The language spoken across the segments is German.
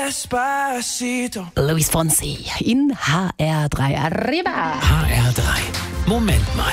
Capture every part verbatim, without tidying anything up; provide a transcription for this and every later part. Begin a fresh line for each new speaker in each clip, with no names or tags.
Despacito.
Luis Fonsi in H R drei. Arriba!
H R drei. Moment mal.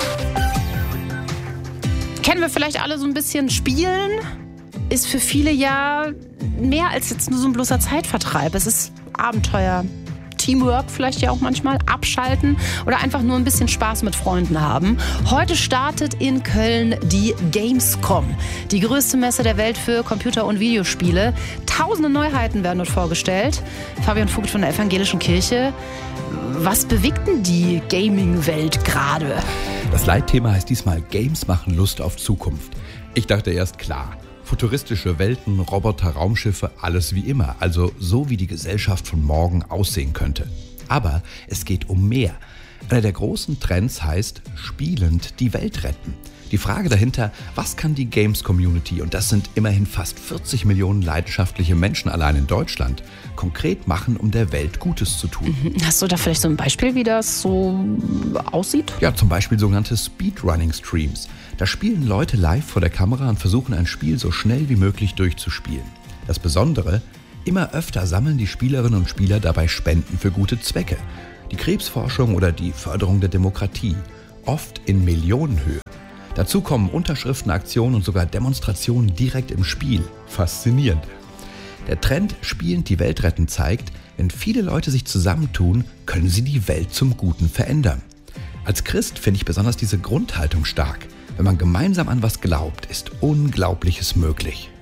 Kennen wir vielleicht alle so ein bisschen Spielen? Ist für viele ja mehr als jetzt nur so ein bloßer Zeitvertreib. Es ist Abenteuer. Teamwork vielleicht ja auch manchmal, abschalten oder einfach nur ein bisschen Spaß mit Freunden haben. Heute startet in Köln die Gamescom, die größte Messe der Welt für Computer- und Videospiele. Tausende Neuheiten werden dort vorgestellt. Fabian Vogt von der Evangelischen Kirche. Was bewegt denn die Gaming-Welt gerade?
Das Leitthema heißt diesmal Games machen Lust auf Zukunft. Ich dachte erst, klar, futuristische Welten, Roboter, Raumschiffe, alles wie immer. Also so, wie die Gesellschaft von morgen aussehen könnte. Aber es geht um mehr. Einer der großen Trends heißt, spielend die Welt retten. Die Frage dahinter, was kann die Games-Community, und das sind immerhin fast vierzig Millionen leidenschaftliche Menschen allein in Deutschland, konkret machen, um der Welt Gutes zu tun?
Hast du da vielleicht so ein Beispiel, wie das so aussieht?
Ja, zum Beispiel sogenannte Speedrunning-Streams. Da spielen Leute live vor der Kamera und versuchen ein Spiel so schnell wie möglich durchzuspielen. Das Besondere, immer öfter sammeln die Spielerinnen und Spieler dabei Spenden für gute Zwecke. Die Krebsforschung oder die Förderung der Demokratie. Oft in Millionenhöhe. Dazu kommen Unterschriften, Aktionen und sogar Demonstrationen direkt im Spiel. Faszinierend. Der Trend Spielend die Welt retten zeigt, wenn viele Leute sich zusammentun, können sie die Welt zum Guten verändern. Als Christ finde ich besonders diese Grundhaltung stark. Wenn man gemeinsam an was glaubt, ist Unglaubliches möglich.